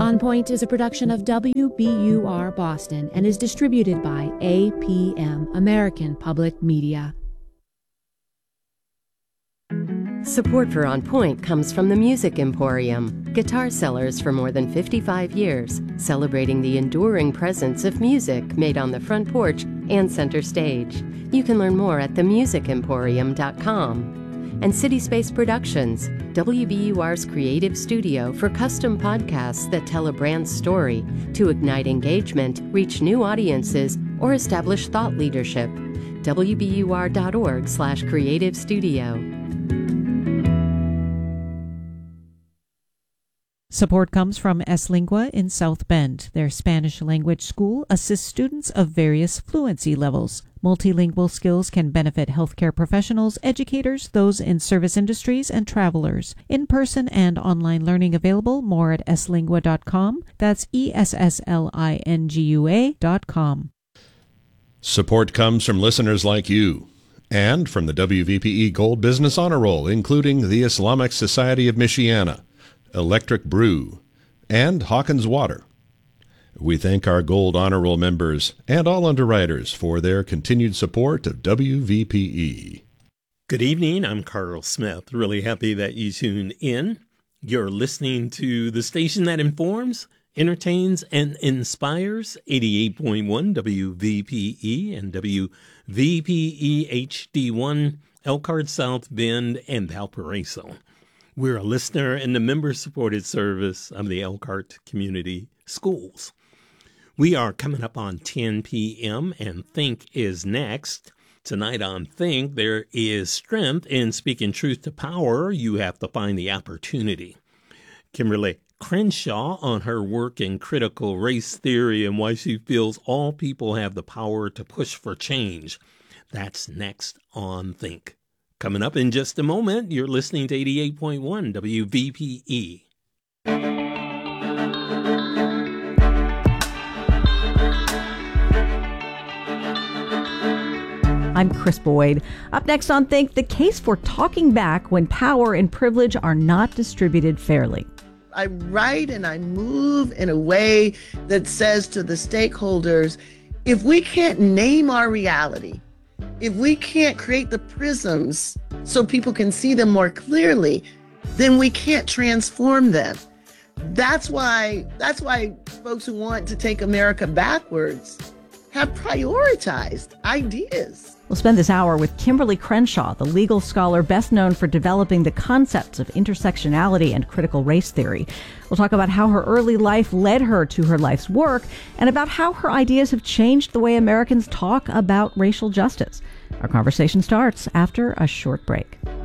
On Point is a production of WBUR Boston and is distributed by APM, American Public Media. Support for On Point comes from the Music Emporium, guitar sellers for more than 55 years, celebrating the enduring presence of music made on the front porch and center stage. You can learn more at themusicemporium.com. And City Space Productions, WBUR's creative studio for custom podcasts that tell a brand's story to ignite engagement, reach new audiences, or establish thought leadership. WBUR.org/creative studio. Support comes from S Lingua in South Bend. Their Spanish language school assists students of various fluency levels. Multilingual skills can benefit healthcare professionals, educators, those in service industries, and travelers. In-person and online learning available. More at slingua.com. That's ESSLINGUA.com. Support comes from listeners like you and from the WVPE Gold Business Honor Roll, including the Islamic Society of Michiana, Electric Brew, and Hawkins Water. We thank our Gold Honor Roll members and all underwriters for their continued support of WVPE. Good evening. I'm Carl Smith. Really happy that you tuned in. You're listening to the station that informs, entertains, and inspires, 88.1 WVPE and WVPE HD1, Elkhart, South Bend, and Valparaiso. We're a listener and the member-supported service of the Elkhart Community Schools. We are coming up on 10 p.m. and Think is next. Tonight on Think, there is strength in speaking truth to power. You have to find the opportunity. Kimberly Crenshaw on her work in critical race theory and why she feels all people have the power to push for change. That's next on Think. Coming up in just a moment, you're listening to 88.1 WVPE. I'm Chris Boyd. Up next on Think, the case for talking back when power and privilege are not distributed fairly. I write and I move in a way that says to the stakeholders, if we can't name our reality, if we can't create the prisms so people can see them more clearly, then we can't transform them. That's why folks who want to take America backwards have prioritized ideas. We'll spend this hour with Kimberly Crenshaw, the legal scholar best known for developing the concepts of intersectionality and critical race theory. We'll talk about how her early life led her to her life's work and about how her ideas have changed the way Americans talk about racial justice. Our conversation starts after a short break.